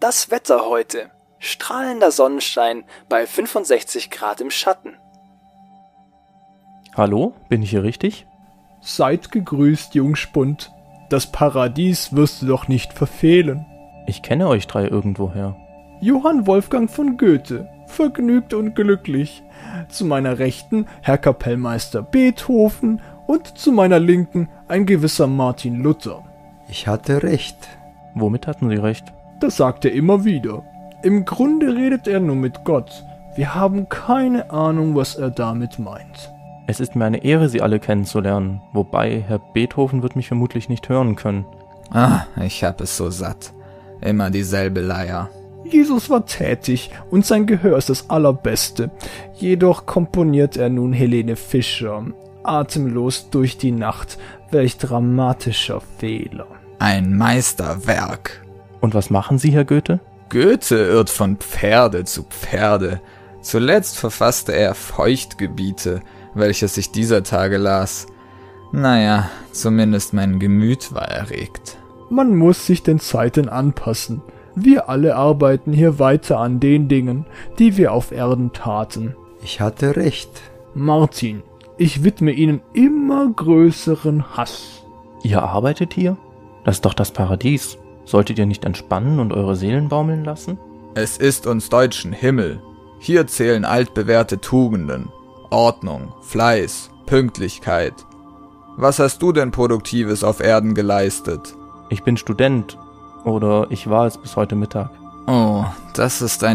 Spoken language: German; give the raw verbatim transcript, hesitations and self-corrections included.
Das Wetter heute. Strahlender Sonnenschein bei fünfundsechzig Grad im Schatten. Hallo, bin ich hier richtig? Seid gegrüßt, Jungspund. Das Paradies wirst du doch nicht verfehlen. Ich kenne euch drei irgendwoher. Johann Wolfgang von Goethe, vergnügt und glücklich. Zu meiner Rechten Herr Kapellmeister Beethoven und zu meiner Linken ein gewisser Martin Luther. Ich hatte recht. Womit hatten Sie recht? Das sagt er immer wieder. Im Grunde redet er nur mit Gott. Wir haben keine Ahnung, was er damit meint. Es ist mir eine Ehre, Sie alle kennenzulernen, wobei Herr Beethoven wird mich vermutlich nicht hören können. Ah, ich hab es so satt. Immer dieselbe Leier. Jesus war tätig und sein Gehör ist das Allerbeste. Jedoch komponiert er nun Helene Fischer. Atemlos durch die Nacht. Welch dramatischer Fehler. Ein Meisterwerk. Und was machen Sie, Herr Goethe? Goethe irrt von Pferde zu Pferde. Zuletzt verfasste er Feuchtgebiete, welches ich dieser Tage las. Naja, zumindest mein Gemüt war erregt. Man muss sich den Zeiten anpassen. Wir alle arbeiten hier weiter an den Dingen, die wir auf Erden taten. Ich hatte recht. Martin, ich widme Ihnen immer größeren Hass. Ihr arbeitet hier? Das ist doch das Paradies. Solltet ihr nicht entspannen und eure Seelen baumeln lassen? Es ist uns Deutschen Himmel. Hier zählen altbewährte Tugenden. Ordnung, Fleiß, Pünktlichkeit. Was hast du denn Produktives auf Erden geleistet? Ich bin Student. Oder ich war es bis heute Mittag. Oh, das ist ein